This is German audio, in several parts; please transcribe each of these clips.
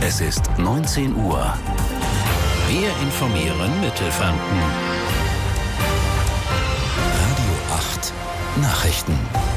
Es ist 19 Uhr. Wir informieren Mittelfranken. Radio 8 Nachrichten.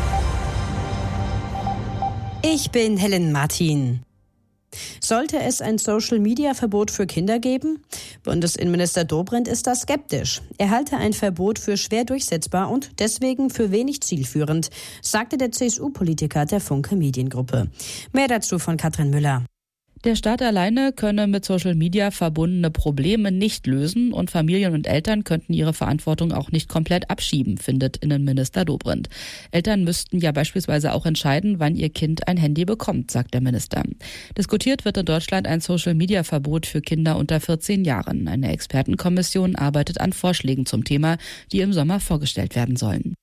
Ich bin Helen Martin. Sollte es ein Social-Media-Verbot für Kinder geben? Bundesinnenminister Dobrindt ist da skeptisch. Er halte ein Verbot für schwer durchsetzbar und deswegen für wenig zielführend, sagte der CSU-Politiker der Funke Mediengruppe. Mehr dazu von Katrin Müller. Der Staat alleine könne mit Social Media verbundene Probleme nicht lösen und Familien und Eltern könnten ihre Verantwortung auch nicht komplett abschieben, findet Innenminister Dobrindt. Eltern müssten ja beispielsweise auch entscheiden, wann ihr Kind ein Handy bekommt, sagt der Minister. Diskutiert wird in Deutschland ein Social Media Verbot für Kinder unter 14 Jahren. Eine Expertenkommission arbeitet an Vorschlägen zum Thema, die im Sommer vorgestellt werden sollen.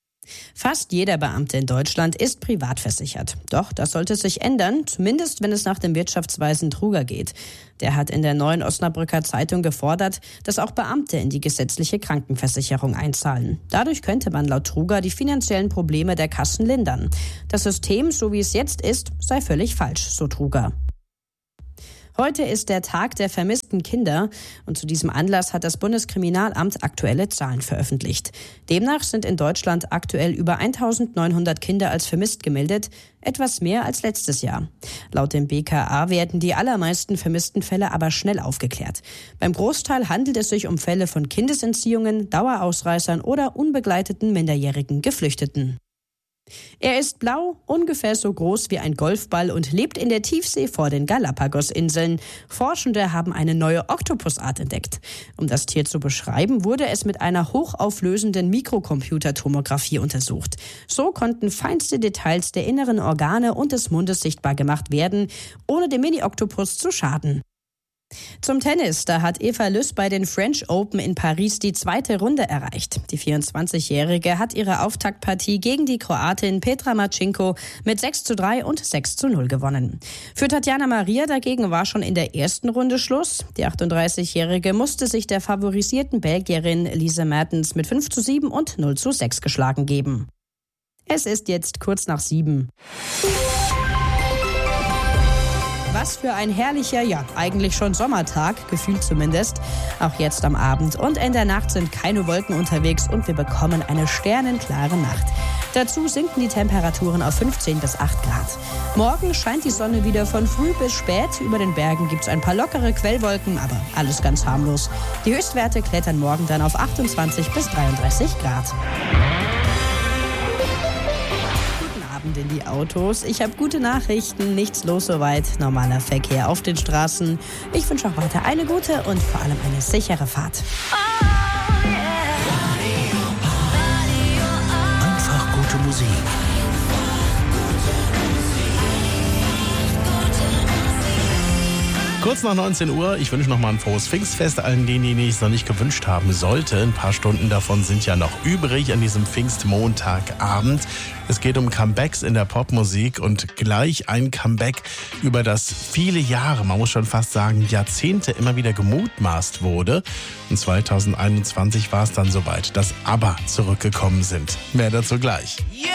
Fast jeder Beamte in Deutschland ist privat versichert. Doch das sollte sich ändern, zumindest wenn es nach dem Wirtschaftsweisen Truger geht. Der hat in der Neuen Osnabrücker Zeitung gefordert, dass auch Beamte in die gesetzliche Krankenversicherung einzahlen. Dadurch könnte man laut Truger die finanziellen Probleme der Kassen lindern. Das System, so wie es jetzt ist, sei völlig falsch, so Truger. Heute ist der Tag der vermissten Kinder und zu diesem Anlass hat das Bundeskriminalamt aktuelle Zahlen veröffentlicht. Demnach sind in Deutschland aktuell über 1900 Kinder als vermisst gemeldet, etwas mehr als letztes Jahr. Laut dem BKA werden die allermeisten vermissten Fälle aber schnell aufgeklärt. Beim Großteil handelt es sich um Fälle von Kindesentziehungen, Dauerausreißern oder unbegleiteten minderjährigen Geflüchteten. Er ist blau, ungefähr so groß wie ein Golfball und lebt in der Tiefsee vor den Galapagos-Inseln. Forschende haben eine neue Oktopusart entdeckt. Um das Tier zu beschreiben, wurde es mit einer hochauflösenden Mikrocomputertomographie untersucht. So konnten feinste Details der inneren Organe und des Mundes sichtbar gemacht werden, ohne dem Mini-Oktopus zu schaden. Zum Tennis, da hat Eva Lüss bei den French Open in Paris die zweite Runde erreicht. Die 24-Jährige hat ihre Auftaktpartie gegen die Kroatin Petra Marcinko mit 6:3 und 6:0 gewonnen. Für Tatjana Maria dagegen war schon in der ersten Runde Schluss. Die 38-Jährige musste sich der favorisierten Belgierin Lise Mertens mit 5:7 und 0:6 geschlagen geben. Es ist jetzt kurz nach 7. Was für ein herrlicher, ja eigentlich schon Sommertag, gefühlt zumindest. Auch jetzt am Abend und in der Nacht sind keine Wolken unterwegs und wir bekommen eine sternenklare Nacht. Dazu sinken die Temperaturen auf 15 bis 8 Grad. Morgen scheint die Sonne wieder von früh bis spät. Über den Bergen gibt es ein paar lockere Quellwolken, aber alles ganz harmlos. Die Höchstwerte klettern morgen dann auf 28 bis 33 Grad. In die Autos. Ich habe gute Nachrichten, nichts los soweit, normaler Verkehr auf den Straßen. Ich wünsche auch weiter eine gute und vor allem eine sichere Fahrt. Einfach gute Musik. Kurz nach 19 Uhr, ich wünsche nochmal ein frohes Pfingstfest allen denen, die es noch nicht gewünscht haben sollte. Ein paar Stunden davon sind ja noch übrig an diesem Pfingstmontagabend. Es geht um Comebacks in der Popmusik und gleich ein Comeback, über das viele Jahre, man muss schon fast sagen Jahrzehnte immer wieder gemutmaßt wurde. Und 2021 war es dann soweit, dass ABBA zurückgekommen sind. Mehr dazu gleich.